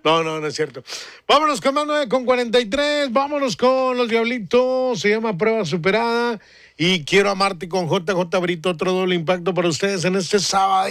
No es cierto. Vámonos con más 9:43. Vámonos con los Diablitos. Se llama Prueba Superada. Y Quiero Amarte con JJ Brito. Otro doble impacto para ustedes en este sábado.